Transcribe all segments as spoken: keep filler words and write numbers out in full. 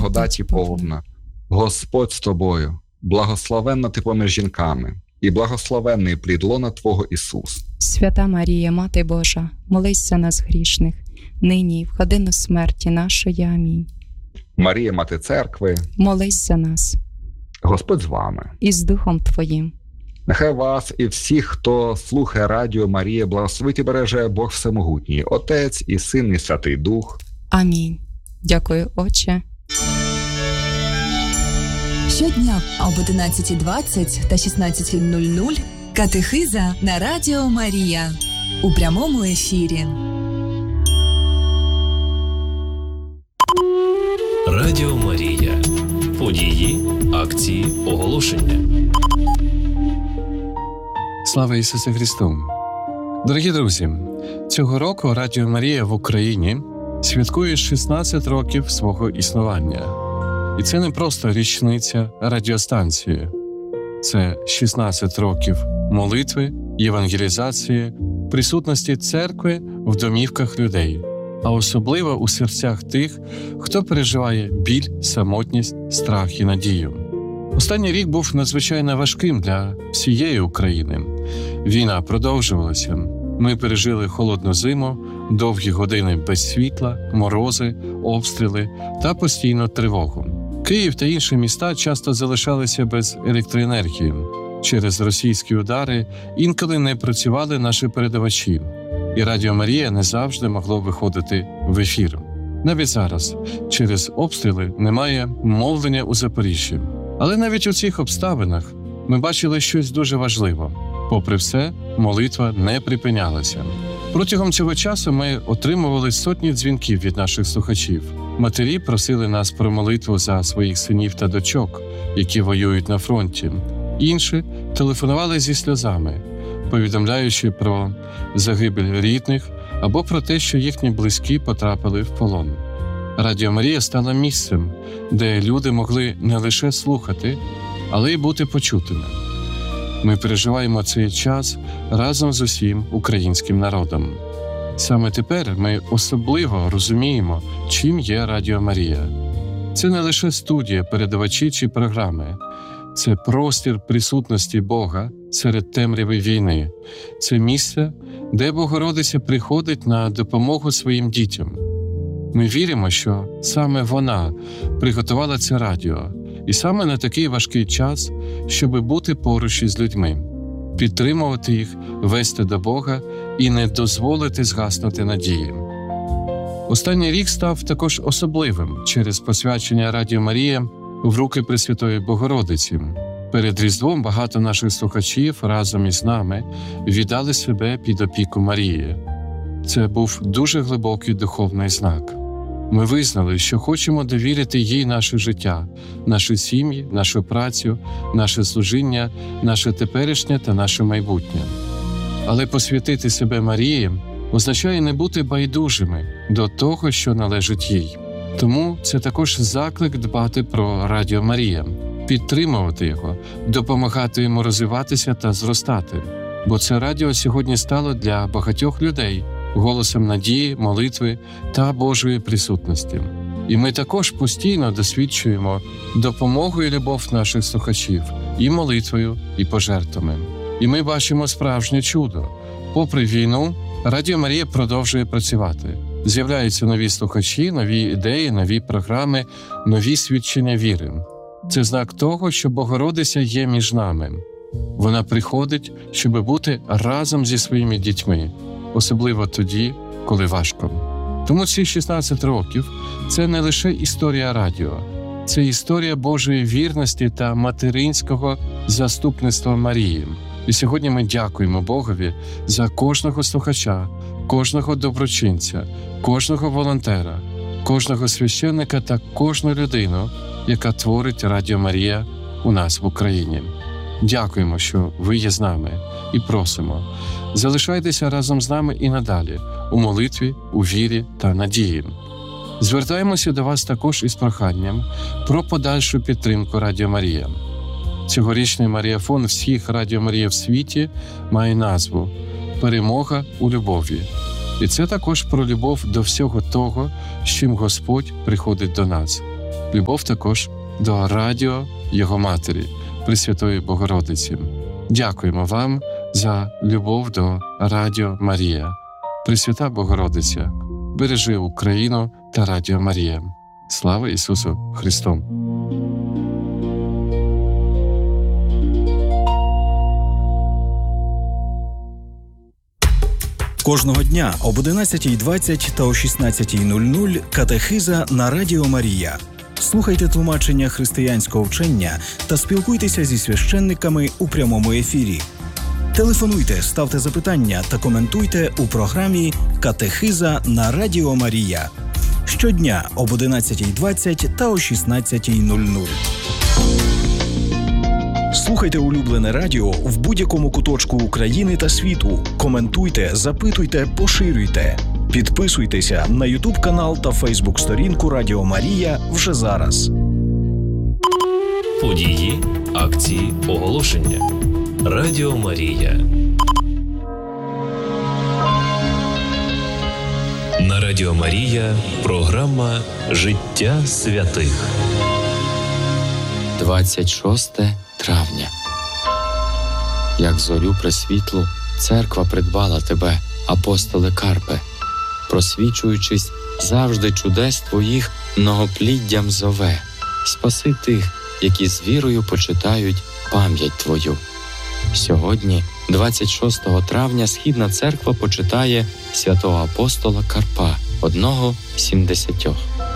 благодаті повна, Господь з тобою, благословенна ти поміж жінками, і благословенний плід лона Твого Ісус. Свята Марія, Мати Божа, молись за нас грішних, нині і в годину смерті нашої. Амінь. Марія, Мати Церкви, молись за нас. Господь з вами. І з Духом Твоїм. Нехай вас і всіх, хто слухає Радіо Марія, благословить і береже Бог Всемогутній, Отець і Син і Святий Дух. Амінь. Дякую, Отче. Щодня об одинадцятій двадцять та шістнадцятій нуль нуль катехиза на Радіо Марія у прямому ефірі. Радіо Марія. Події, акції, оголошення. Слава Ісусу Христу! Дорогі друзі, цього року Радіо Марія в Україні святкує шістнадцять років свого існування. І це не просто річниця радіостанції. Це шістнадцять років молитви, євангелізації, присутності церкви в домівках людей, а особливо у серцях тих, хто переживає біль, самотність, страх і надію. Останній рік був надзвичайно важким для всієї України. Війна продовжувалася. Ми пережили холодну зиму, довгі години без світла, морози, обстріли та постійну тривогу. Київ та інші міста часто залишалися без електроенергії. Через російські удари інколи не працювали наші передавачі, і Радіо Марія не завжди могло виходити в ефір. Навіть зараз через обстріли немає мовлення у Запоріжжі. Але навіть у цих обставинах ми бачили щось дуже важливе. Попри все, молитва не припинялася. Протягом цього часу ми отримували сотні дзвінків від наших слухачів. Матері просили нас про молитву за своїх синів та дочок, які воюють на фронті. Інші телефонували зі сльозами, повідомляючи про загибель рідних або про те, що їхні близькі потрапили в полон. Радіо Марія стала місцем, де люди могли не лише слухати, але й бути почутими. Ми переживаємо цей час разом з усім українським народом. Саме тепер ми особливо розуміємо, чим є Радіо Марія. Це не лише студія, передавачі чи програми. Це простір присутності Бога серед темряви війни. Це місце, де Богородиця приходить на допомогу своїм дітям. Ми віримо, що саме вона приготувала це радіо, і саме на такий важкий час, щоб бути поруч із людьми, підтримувати їх, вести до Бога і не дозволити згаснути надії. Останній рік став також особливим через посвячення Радіо Марія в руки Пресвятої Богородиці. Перед Різдвом багато наших слухачів разом із нами віддали себе під опіку Марії. Це був дуже глибокий духовний знак. Ми визнали, що хочемо довірити їй наше життя, наші сім'ї, нашу працю, наше служіння, наше теперішнє та наше майбутнє. Але посвятити себе Марії означає не бути байдужими до того, що належить їй. Тому це також заклик дбати про Радіо Марія, підтримувати його, допомагати йому розвиватися та зростати. Бо це радіо сьогодні стало для багатьох людей голосом надії, молитви та Божої присутності. І ми також постійно досвідчуємо допомогу і любов наших слухачів і молитвою, і пожертвами. І ми бачимо справжнє чудо. Попри війну, Радіо Марія продовжує працювати. З'являються нові слухачі, нові ідеї, нові програми, нові свідчення віри. Це знак того, що Богородиця є між нами. Вона приходить, щоб бути разом зі своїми дітьми, особливо тоді, коли важко. Тому ці шістнадцять років – це не лише історія радіо, це історія Божої вірності та материнського заступництва Марії. І сьогодні ми дякуємо Богові за кожного слухача, кожного доброчинця, кожного волонтера, кожного священника та кожну людину, яка творить Радіо Марія у нас в Україні. Дякуємо, що ви є з нами, і просимо, залишайтеся разом з нами і надалі, у молитві, у вірі та надії. Звертаємося до вас також із проханням про подальшу підтримку Радіо Марія. Цьогорічний маріафон всіх Радіо Марія в світі має назву «Перемога у любові». І це також про любов до всього того, з чим Господь приходить до нас. любов також до радіо Його Матері, Пресвятої Богородиці. Дякуємо вам за любов до Радіо Марія. Пресвята Богородиця, бережи Україну та Радіо Марія. Слава Ісусу Христу! Кожного дня об одинадцятій двадцять та о шістнадцятій нуль нуль катехиза на Радіо Марія. Слухайте тлумачення християнського вчення та спілкуйтеся зі священниками у прямому ефірі. Телефонуйте, ставте запитання та коментуйте у програмі «Катехиза на Радіо Марія». Щодня об одинадцятій двадцять та о шістнадцятій нуль нуль. Слухайте улюблене радіо в будь-якому куточку України та світу. Коментуйте, запитуйте, поширюйте. Підписуйтеся на ютуб-канал та фейсбук-сторінку Радіо Марія вже зараз. Події, акції, оголошення. Радіо Марія. На Радіо Марія програма «Життя святих». двадцять шосте травня. Як зорю пресвітлу, церква придбала тебе, апостоле Карпе, просвічуючись завжди чудес твоїх многопліддям зове. Спаси тих, які з вірою почитають пам'ять твою. Сьогодні, двадцять шостого травня, Східна церква почитає святого апостола Карпа, одного з сімдесятьох.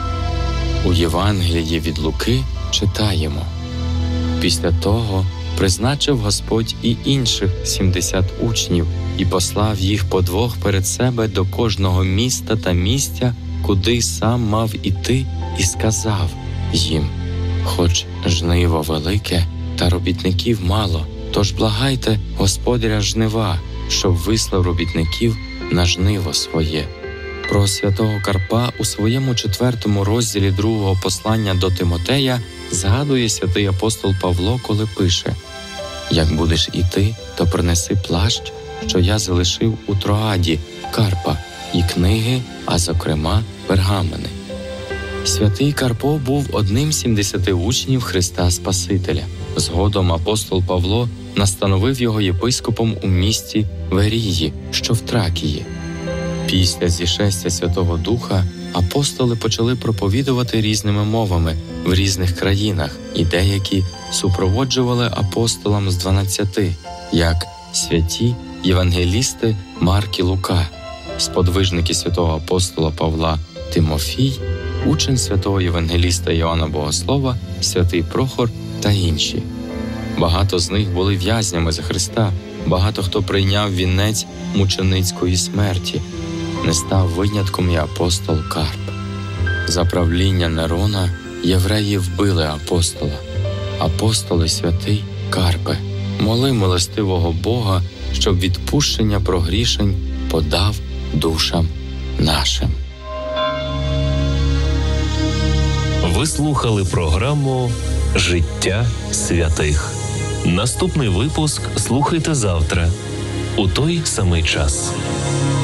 У Євангелії від Луки читаємо: «Після того призначив Господь і інших сімдесят учнів і послав їх по двох перед себе до кожного міста та місця, куди сам мав іти, і сказав їм: хоч жниво велике, та робітників мало, тож благайте Господаря жнива, щоб вислав робітників на жниво своє». Про святого Карпа у своєму четвертому розділі другого послання до Тимотея згадує святий апостол Павло, коли пише: «Як будеш іти, то принеси плащ, що я залишив у Троаді, Карпа, і книги, а зокрема пергамени». Святий Карпо був одним з сімдесяти учнів Христа Спасителя. Згодом апостол Павло настановив його єпископом у місті Верії, що в Тракії. Після зішестя Святого Духа апостоли почали проповідувати різними мовами в різних країнах, і деякі супроводжували апостолам з дванадцяти, як святі євангелісти Марк і Лука, сподвижники святого апостола Павла Тимофій, учень святого євангеліста Іоанна Богослова, святий Прохор та інші. Багато з них були в'язнями за Христа, багато хто прийняв вінець мученицької смерті. Не став винятком і апостол Карп. За правління Нерона євреї вбили апостола. Апостоли святий Карпе, моли милостивого Бога, щоб відпущення прогрішень подав душам нашим. Ви слухали програму «Життя святих». Наступний випуск слухайте завтра у той самий час.